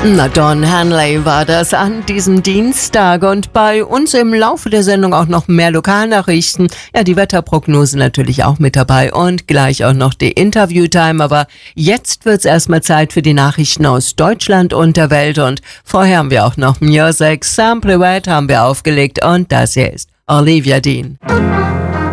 Na, Don Henley war das an diesem Dienstag und bei uns im Laufe der Sendung auch noch mehr Lokalnachrichten. Ja, die Wetterprognose natürlich auch mit dabei und gleich auch noch die Interviewtime. Aber jetzt wird's erstmal Zeit für die Nachrichten aus Deutschland und der Welt und vorher haben wir auch noch Music. Sample Wet haben wir aufgelegt und das hier ist Olivia Dean.